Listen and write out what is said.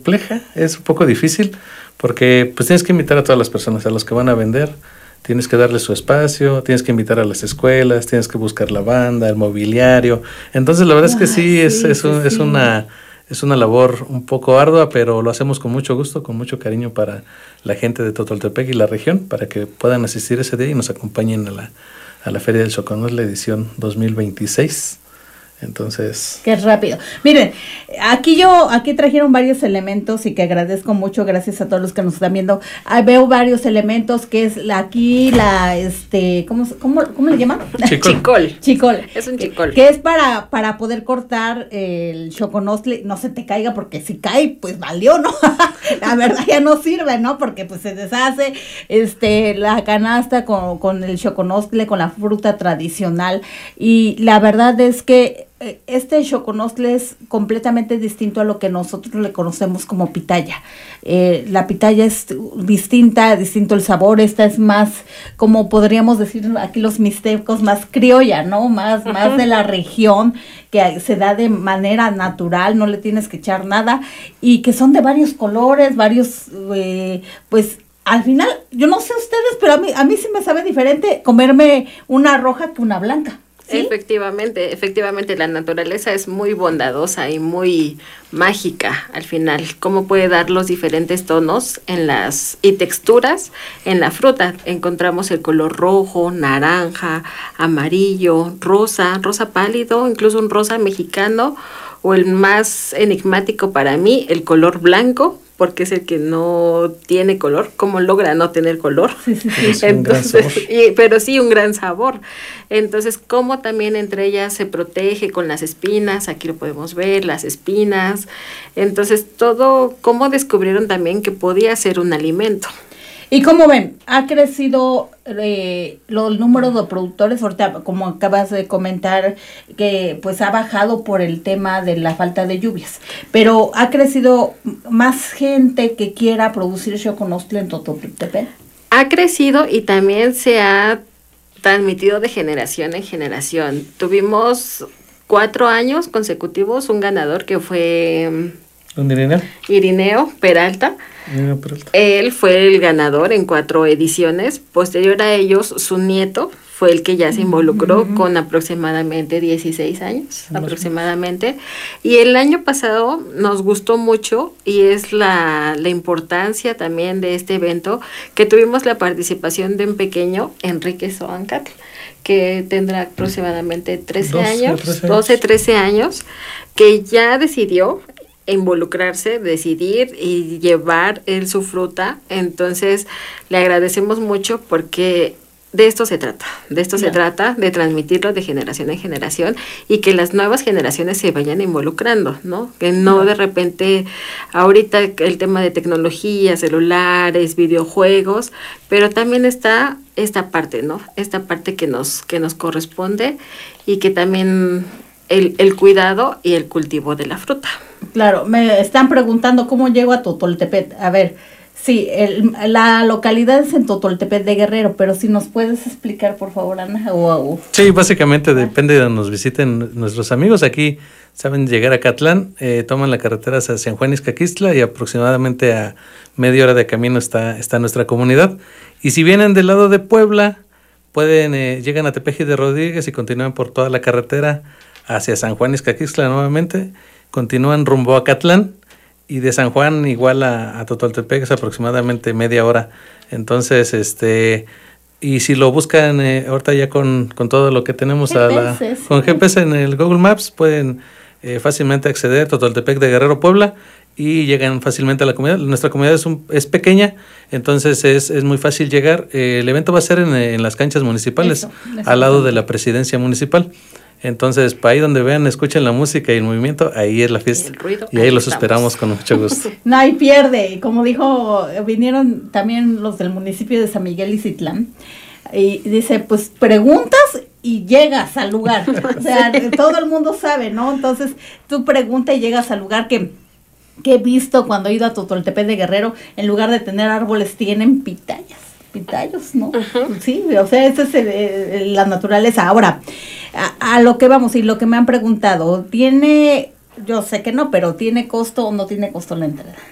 compleja, es un poco difícil, porque pues tienes que invitar a todas las personas, a los que van a vender, tienes que darles su espacio, tienes que invitar a las escuelas, tienes que buscar la banda, el mobiliario. Entonces la verdad es que sí, es una labor un poco ardua, pero lo hacemos con mucho gusto, con mucho cariño para la gente de Totoltepec y la región, para que puedan asistir ese día y nos acompañen a la Feria del Xoconostle, la edición 2026. Entonces... Qué rápido. Miren, aquí trajeron varios elementos y que agradezco mucho, gracias a todos los que nos están viendo. Veo varios elementos que es ¿cómo le llaman? Chicol. Chicol. Es un chicol. Que es para poder cortar el xoconostle, no se te caiga, porque si cae, pues valió, ¿no? La verdad ya no sirve, ¿no? Porque pues se deshace la canasta con el xoconostle, con la fruta tradicional. Y la verdad es que este xoconostle es completamente distinto a lo que nosotros le conocemos como pitaya. La pitaya es distinto el sabor. Esta es más, como podríamos decir aquí los mixtecos, más criolla, ¿no? Más de la región, que se da de manera natural, no le tienes que echar nada, y que son de varios colores, pues al final, yo no sé ustedes, pero a mí sí me sabe diferente comerme una roja que una blanca. ¿Sí? Efectivamente, la naturaleza es muy bondadosa y muy mágica al final. Cómo puede dar los diferentes tonos y texturas en la fruta. Encontramos el color rojo, naranja, amarillo, rosa pálido, incluso un rosa mexicano, o el más enigmático para mí, el color blanco, porque es el que no tiene color. ¿Cómo logra no tener color? Sí. Entonces, pero sí un gran sabor. Entonces, cómo también entre ellas se protege con las espinas, aquí lo podemos ver, las espinas. Entonces, cómo descubrieron también que podía ser un alimento. Y como ven, ha crecido el número de productores, ahorita como acabas de comentar, que pues ha bajado por el tema de la falta de lluvias, pero ha crecido más gente que quiera producir xoconostle en Totoltepec. Ha crecido y también se ha transmitido de generación en generación. Tuvimos 4 años consecutivos un ganador que fue... Irineo Peralta. Él fue el ganador en 4 ediciones. Posterior a ellos, su nieto fue el que ya se involucró con aproximadamente 16 años, aproximadamente. Y el año pasado nos gustó mucho, y es la importancia también de este evento, que tuvimos la participación de un pequeño, Enrique Zoancatl, que tendrá aproximadamente 13 años, que ya decidió decidir y llevar él su fruta. Entonces le agradecemos mucho, porque de esto se trata, de transmitirlo de generación en generación, y que las nuevas generaciones se vayan involucrando, ¿no? Que no de repente, ahorita el tema de tecnología, celulares, videojuegos, pero también está esta parte, ¿no? Esta parte que nos corresponde, y que también el cuidado y el cultivo de la fruta. Claro, me están preguntando cómo llego a Totoltepec. A ver, sí, la localidad es en Totoltepec de Guerrero, pero si nos puedes explicar, por favor, Ana. Sí, básicamente depende de donde nos visiten nuestros amigos. Aquí saben llegar a Catlán, toman la carretera hacia San Juan Izcaquistla, y aproximadamente a media hora de camino está nuestra comunidad. Y si vienen del lado de Puebla, llegan a Tepeji de Rodríguez y continúan por toda la carretera hacia San Juan Izcaquistla nuevamente, continúan rumbo a Catlán, y de San Juan igual a Totoltepec es aproximadamente media hora. Entonces, y si lo buscan ahorita ya con todo lo que tenemos con GPS en el Google Maps, pueden fácilmente acceder a Totoltepec de Guerrero, Puebla, y llegan fácilmente a la comunidad. Nuestra comunidad es pequeña, entonces es muy fácil llegar. El evento va a ser en las canchas municipales, al lado de la presidencia municipal. Entonces, para ahí donde vean, escuchen la música y el movimiento, ahí es la fiesta. El ruido, y ahí los esperamos con mucho gusto. No hay pierde. Como dijo, vinieron también los del municipio de San Miguel Izitlán. Y dice, pues preguntas y llegas al lugar. O sea, todo el mundo sabe, ¿no? Entonces, tú preguntas y llegas al lugar que he visto cuando he ido a Totoltepec de Guerrero. En lugar de tener árboles, tienen pitayos, ¿no? Sí, o sea, esa es la naturaleza. Ahora, a lo que vamos, y lo que me han preguntado, yo sé que no, pero ¿tiene costo o no tiene costo la entrada?